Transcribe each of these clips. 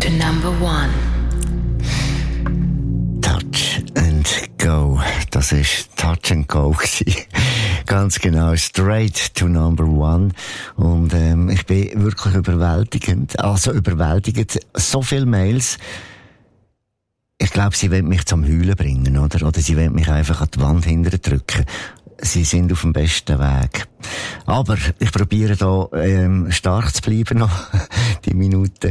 to number one. Touch and Go. Das ist Touch and Go gewesen. Ganz genau. Straight to number one. Und ich bin wirklich überwältigend. So viele Mails. Ich glaube, sie wollen mich zum Heulen bringen, oder? Oder sie wollen mich einfach an die Wand hinterher drücken. Sie sind auf dem besten Weg. Aber ich probiere da stark zu bleiben noch, die Minuten.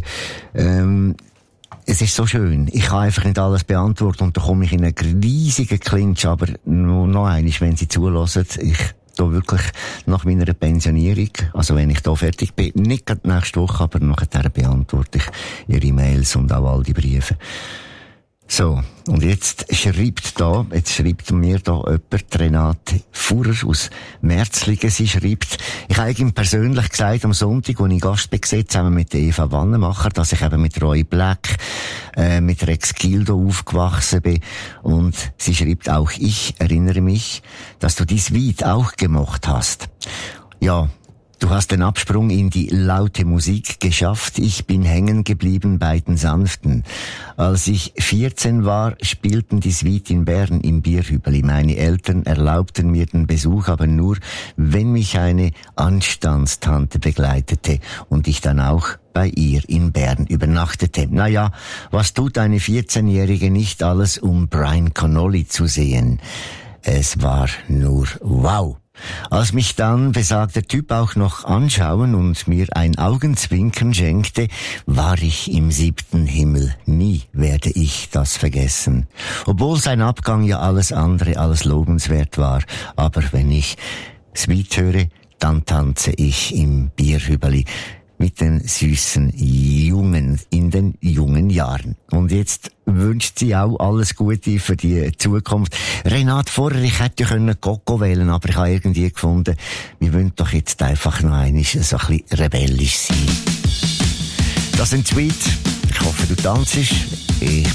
Es ist so schön. Ich kann einfach nicht alles beantworten und da komme ich in einen riesigen Clinch. Aber nur noch einmal, wenn Sie zulassen, ich da wirklich nach meiner Pensionierung, also wenn ich da fertig bin, nicht gerade nächste Woche, aber nachher beantworte ich Ihre Mails und auch all die Briefe. So, und jetzt schreibt mir da jemand, Renate Fuhrer aus Merzlingen, sie schreibt, ich habe ihm persönlich gesagt, am Sonntag, als ich Gast war, zusammen mit Eva Wannemacher, dass ich eben mit Roy Black, mit Rex Gildo aufgewachsen bin. Und sie schreibt, auch ich erinnere mich, dass du dies Lied auch gemocht hast. Ja, du hast den Absprung in die laute Musik geschafft. Ich bin hängen geblieben bei den sanften. Als ich 14 war, spielten die Suite in Bern im Bierhübeli. Meine Eltern erlaubten mir den Besuch, aber nur, wenn mich eine Anstandstante begleitete und ich dann auch bei ihr in Bern übernachtete. Naja, was tut eine 14-Jährige nicht alles, um Brian Connolly zu sehen? Es war nur wow. Als mich dann besagter Typ auch noch anschauen und mir ein Augenzwinkern schenkte, war ich im 7. Himmel. Nie werde ich das vergessen. Obwohl sein Abgang ja alles andere als lobenswert war. Aber wenn ich Sweet höre, dann tanze ich im Bierhübeli mit den süßen Jungen in den jungen Jahren. Und jetzt wünscht sie auch alles Gute für die Zukunft. Renate, vorher, ich hätte ja Coco wählen, aber ich habe irgendwie gefunden, wir wollen doch jetzt einfach noch einmal so ein bisschen rebellisch sein. Das sind Sweet. Ich hoffe, du tanzst. Ich